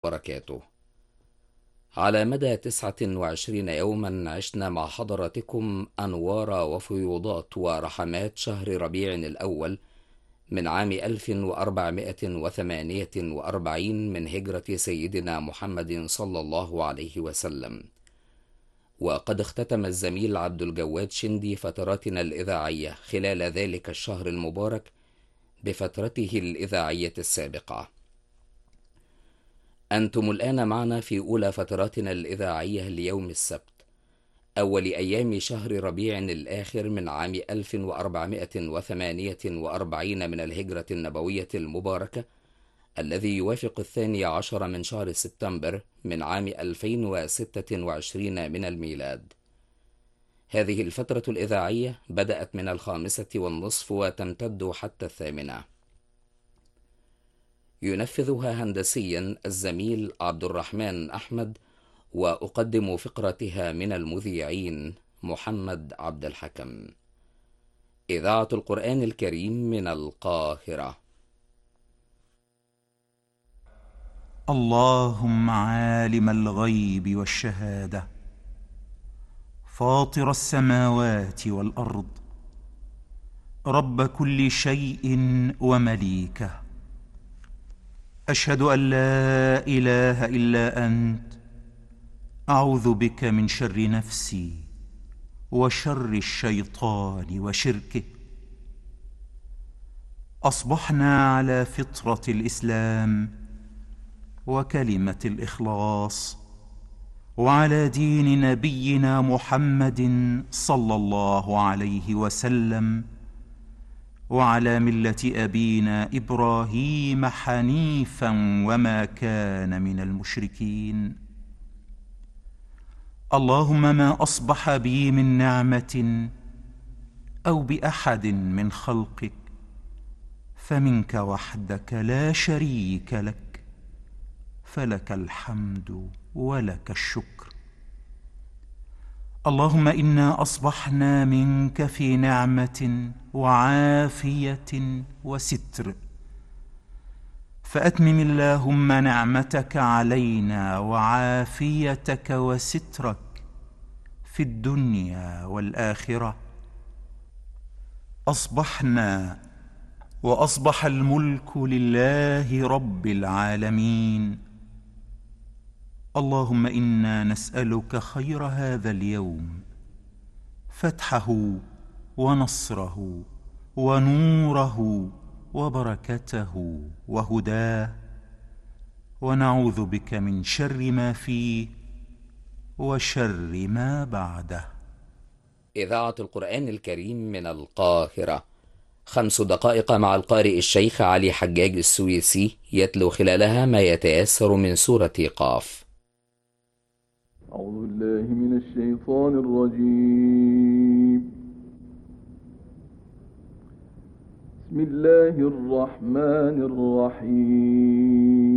وبركاته. على مدى 29 يوما عشنا مع حضراتكم أنوار وفيوضات ورحمات شهر ربيع الأول من عام 1448 من هجرة سيدنا محمد صلى الله عليه وسلم. وقد اختتم الزميل عبد الجواد شندي فتراتنا الإذاعية خلال ذلك الشهر المبارك بفترته الإذاعية السابقة. أنتم الآن معنا في أولى فتراتنا الإذاعية ليوم السبت، أول أيام شهر ربيع الآخر من عام 1448 من الهجرة النبوية المباركة، الذي يوافق 12 من شهر سبتمبر من عام 2026 من الميلاد. هذه الفترة الإذاعية بدأت من 5:30 وتمتد حتى 8. ينفذها هندسيا الزميل عبد الرحمن أحمد، وأقدم فقرتها من المذيعين محمد عبد الحكم. إذاعة القرآن الكريم من القاهرة. اللهم عالم الغيب والشهادة، فاطر السماوات والأرض، رب كل شيء ومليكه، أشهد أن لا إله إلا أنت، أعوذ بك من شر نفسي وشر الشيطان وشركه. أصبحنا على فطرة الإسلام وكلمة الإخلاص، وعلى دين نبينا محمد صلى الله عليه وسلم، وعلى ملة أبينا إبراهيم حنيفا وما كان من المشركين. اللهم ما أصبح بي من نعمة أو بأحد من خلقك فمنك وحدك لا شريك لك، فلك الحمد ولك الشكر. اللهم إنا أصبحنا منك في نعمة وعافية وستر، فأتمم اللهم نعمتك علينا وعافيتك وسترك في الدنيا والآخرة. أصبحنا وأصبح الملك لله رب العالمين. اللهم إنا نسألك خير هذا اليوم، فتحه ونصره ونوره وبركته وهداه، ونعوذ بك من شر ما فيه وشر ما بعده. إذاعة القرآن الكريم من القاهرة. 5 دقائق مع القارئ الشيخ علي حجاج السويسي، يتلو خلالها ما يتيسر من سورة قاف. أعوذ بالله من الشيطان الرجيم. بسم الله الرحمن الرحيم.